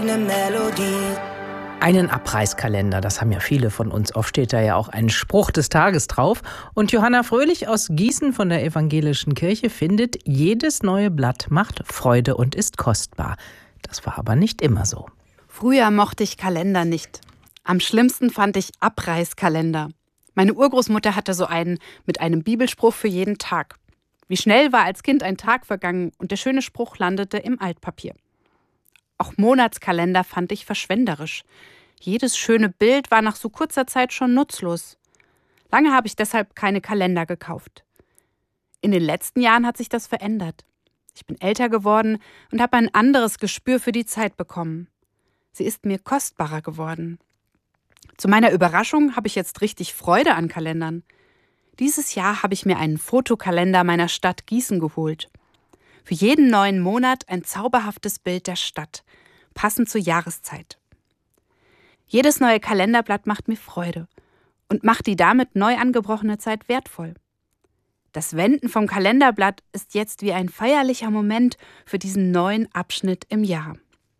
ne Melodie. Einen Abreißkalender, das haben ja viele von uns. Oft steht da ja auch ein Spruch des Tages drauf. Und Johanna Fröhlich aus Gießen von der Evangelischen Kirche findet, jedes neue Blatt macht Freude und ist kostbar. Das war aber nicht immer so. Früher mochte ich Kalender nicht. Am schlimmsten fand ich Abreißkalender. Meine Urgroßmutter hatte so einen mit einem Bibelspruch für jeden Tag. Wie schnell war als Kind ein Tag vergangen und der schöne Spruch landete im Altpapier. Auch Monatskalender fand ich verschwenderisch. Jedes schöne Bild war nach so kurzer Zeit schon nutzlos. Lange habe ich deshalb keine Kalender gekauft. In den letzten Jahren hat sich das verändert. Ich bin älter geworden und habe ein anderes Gespür für die Zeit bekommen. Sie ist mir kostbarer geworden. Zu meiner Überraschung habe ich jetzt richtig Freude an Kalendern. Dieses Jahr habe ich mir einen Fotokalender meiner Stadt Gießen geholt. Für jeden neuen Monat ein zauberhaftes Bild der Stadt, passend zur Jahreszeit. Jedes neue Kalenderblatt macht mir Freude und macht die damit neu angebrochene Zeit wertvoll. Das Wenden vom Kalenderblatt ist jetzt wie ein feierlicher Moment für diesen neuen Abschnitt im Jahr.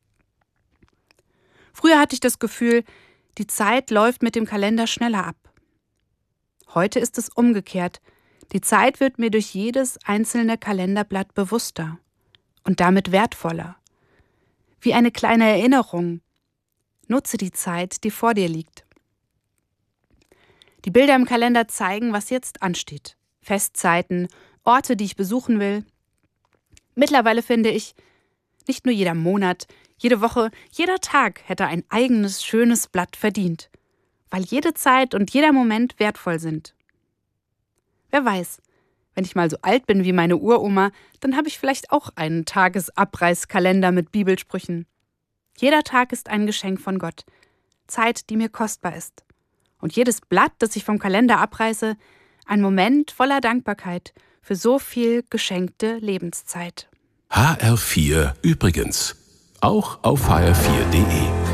Früher hatte ich das Gefühl, die Zeit läuft mit dem Kalender schneller ab. Heute ist es umgekehrt. Die Zeit wird mir durch jedes einzelne Kalenderblatt bewusster und damit wertvoller. Wie eine kleine Erinnerung. Nutze die Zeit, die vor dir liegt. Die Bilder im Kalender zeigen, was jetzt ansteht. Festzeiten, Orte, die ich besuchen will. Mittlerweile finde ich, nicht nur jeder Monat, jede Woche, jeder Tag hätte ein eigenes, schönes Blatt verdient, weil jede Zeit und jeder Moment wertvoll sind. Wer weiß, wenn ich mal so alt bin wie meine Uroma, dann habe ich vielleicht auch einen Tagesabreißkalender mit Bibelsprüchen. Jeder Tag ist ein Geschenk von Gott, Zeit, die mir kostbar ist. Und jedes Blatt, das ich vom Kalender abreiße, ein Moment voller Dankbarkeit für so viel geschenkte Lebenszeit. HR4 übrigens. Auch auf hr4.de.